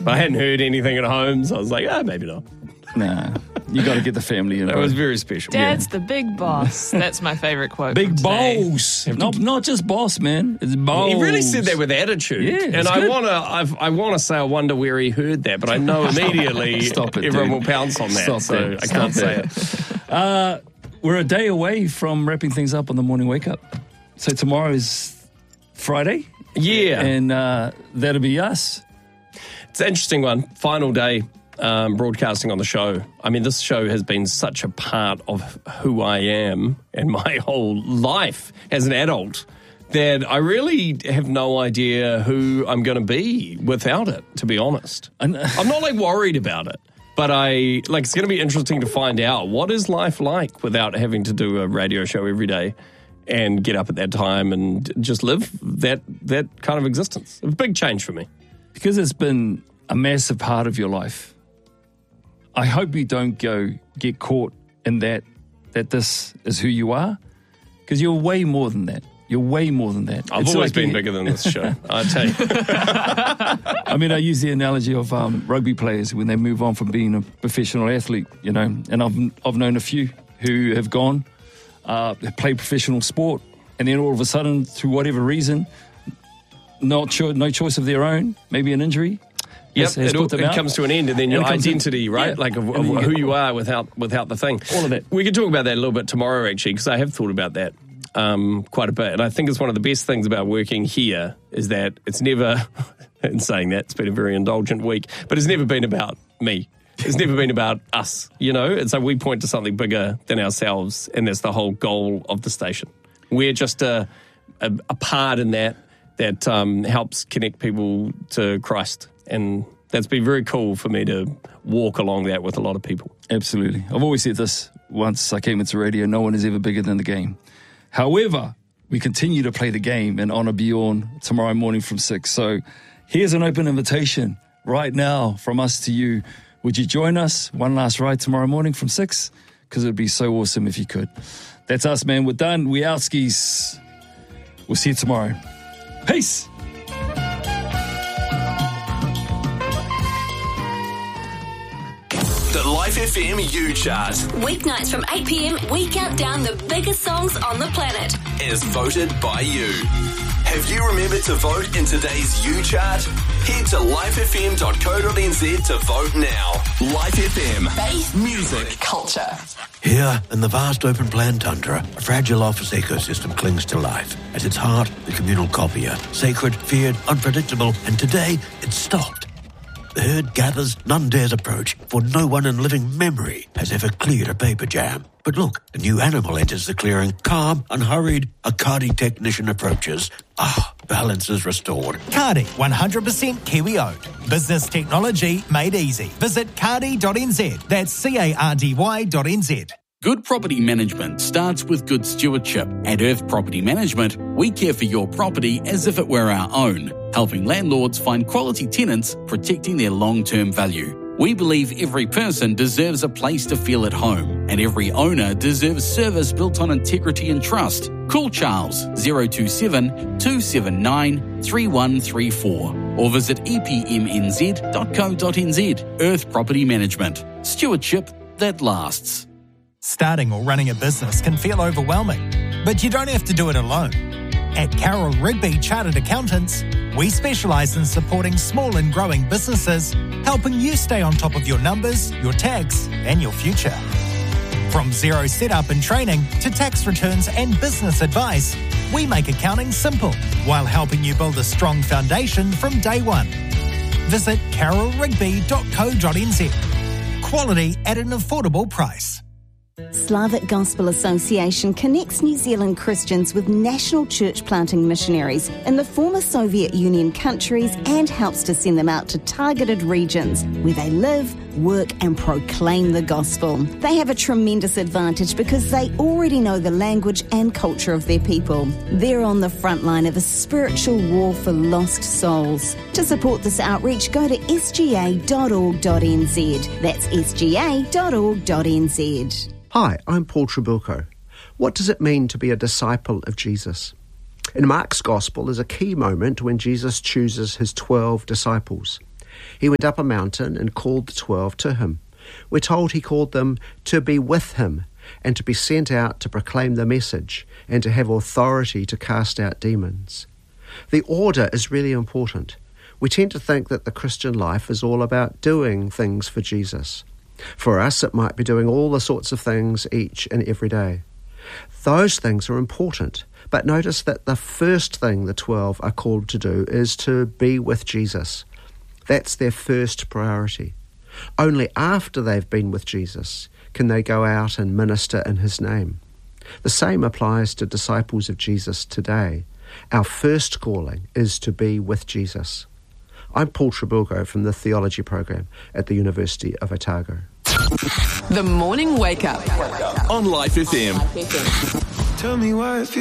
But I hadn't heard anything at home, so I was like, maybe not. Nah, you got to get the family in. It was very special. Dad's the big boss. That's my favourite quote. Big from today. boss. Not just boss, man. It's boss. He really said that with attitude. Yeah, and I want to say I wonder where he heard that, but I know immediately Stop it, everyone dude. will pounce on that, so I can't say it. We're a day away from wrapping things up on the morning wake up. So tomorrow is Friday. Yeah. And that'll be us. It's an interesting one. Final day broadcasting on the show. I mean, this show has been such a part of who I am and my whole life as an adult that I really have no idea who I'm going to be without it, to be honest. I'm not worried about it, but it's going to be interesting to find out what is life like without having to do a radio show every day and get up at that time and just live that kind of existence. A big change for me. Because it's been a massive part of your life, I hope you don't get caught in that this is who you are, because you're way more than that. You're way more than that. I've always been bigger than this show, I tell you. I mean, I use the analogy of rugby players when they move on from being a professional athlete, and I've known a few who have gone, played professional sport, and then all of a sudden, through whatever reason, no choice of their own, maybe an injury. Yep, it comes to an end, and then your identity, right? Yeah. Of who you are without the thing. All of that. We could talk about that a little bit tomorrow, actually, because I have thought about that quite a bit. And I think it's one of the best things about working here is that it's never, in saying that, it's been a very indulgent week, but it's never been about me. It's never been about us, It's like we point to something bigger than ourselves, and that's the whole goal of the station. We're just a part in that helps connect people to Christ. And that's been very cool for me to walk along that with a lot of people. Absolutely. I've always said this once I came into radio, no one is ever bigger than the game. However, we continue to play the game and honour Bjorn tomorrow morning from 6. So here's an open invitation right now from us to you. Would you join us one last ride tomorrow morning from 6? Because it would be so awesome if you could. That's us, man. We're done. We out skis. We'll see you tomorrow. Peace. The Life FM U Chart. Weeknights from 8 p.m, we count down the biggest songs on the planet. Is voted by you. Have you remembered to vote in today's U Chart? Head to lifefm.co.nz to vote now. Life FM. Faith, music, culture. Here, in the vast open plan tundra, a fragile office ecosystem clings to life. At its heart, the communal copier. Sacred, feared, unpredictable, and today, it's stopped. The herd gathers, none dares approach, for no one in living memory has ever cleared a paper jam. But look, a new animal enters the clearing, calm, unhurried. A Cardi technician approaches. Balance is restored. Cardi, 100% Kiwi owned. Business technology made easy. Visit cardi.nz. That's cardy.nz. Good property management starts with good stewardship. At Earth Property Management, we care for your property as if it were our own, helping landlords find quality tenants, protecting their long-term value. We believe every person deserves a place to feel at home, and every owner deserves service built on integrity and trust. Call Charles 027 279 3134 or visit epmnz.co.nz. Earth Property Management. Stewardship that lasts. Starting or running a business can feel overwhelming, but you don't have to do it alone. At Carroll Rigby Chartered Accountants, we specialise in supporting small and growing businesses, helping you stay on top of your numbers, your tax, and your future. From zero setup and training to tax returns and business advice, we make accounting simple while helping you build a strong foundation from day one. Visit carrollrigby.co.nz. Quality at an affordable price. Slavic Gospel Association connects New Zealand Christians with national church planting missionaries in the former Soviet Union countries and helps to send them out to targeted regions where they live, work and proclaim the gospel. They have a tremendous advantage because they already know the language and culture of their people. They're on the front line of a spiritual war for lost souls. To support this outreach, go to sga.org.nz. That's sga.org.nz. Hi, I'm Paul Trabilko. What does it mean to be a disciple of Jesus? In Mark's Gospel is a key moment when Jesus chooses his 12 disciples. He went up a mountain and called the 12 to him. We're told he called them to be with him and to be sent out to proclaim the message and to have authority to cast out demons. The order is really important. We tend to think that the Christian life is all about doing things for Jesus. For us, it might be doing all the sorts of things each and every day. Those things are important, but notice that the first thing the 12 are called to do is to be with Jesus. That's their first priority. Only after they've been with Jesus can they go out and minister in his name. The same applies to disciples of Jesus today. Our first calling is to be with Jesus. I'm Paul Trabulgo from the Theology Program at the University of Otago. The Morning Wake Up on Life FM. Tell me why it feels